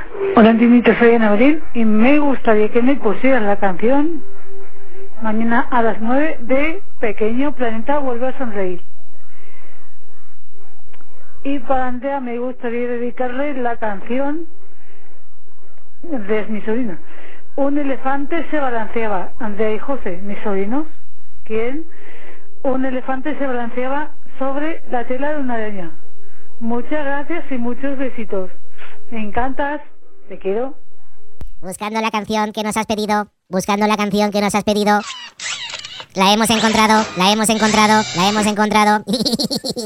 Hola, Antinito, soy Ana Marín y me gustaría que me pusieras la canción mañana a las 9 de Pequeño Planeta Vuelve a Sonreír. Y para Andrea me gustaría dedicarle la canción de mi sobrino. Un elefante se balanceaba. Andrea y José, mis sobrinos, ¿quién? Un elefante se balanceaba sobre la tela de una araña. Muchas gracias y muchos besitos. Me encantas. Te quiero. Buscando la canción que nos has pedido. Buscando la canción que nos has pedido. La hemos encontrado, la hemos encontrado, la hemos encontrado.